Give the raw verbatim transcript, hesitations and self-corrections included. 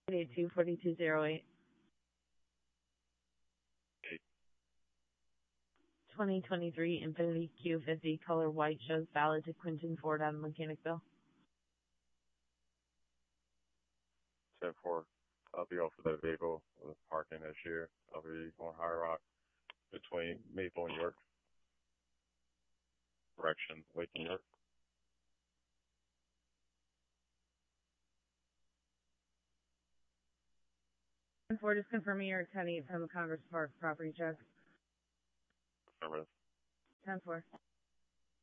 eight two four two zero eight. Eight. twenty twenty-three Infiniti Q fifty color white shows valid to Quinton Ford on Mechanicville. ten four. I'll be off for that vehicle with parking issue. I'll be on High Rock between Maple and York. Direction, Lake New York. ten four, just confirming your ten eight from the Congress Park property check. Affirmative. ten four.